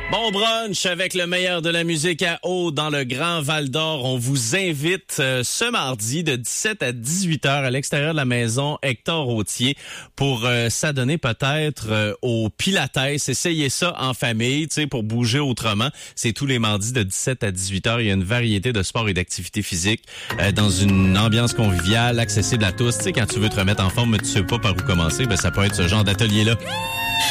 Bon brunch avec le meilleur de la musique à eau dans le Grand Val-d'Or. On vous invite ce mardi de 17 à 18 heures à l'extérieur de la maison Hector Routier pour s'adonner peut-être au Pilates. Essayez ça en famille, tu sais, pour bouger autrement. C'est tous les mardis de 17 à 18 heures. Il y a une variété de sports et d'activités physiques dans une ambiance conviviale, accessible à tous. Tu sais, quand tu veux te remettre en forme mais tu sais pas par où commencer, ben ça peut être ce genre d'atelier-là.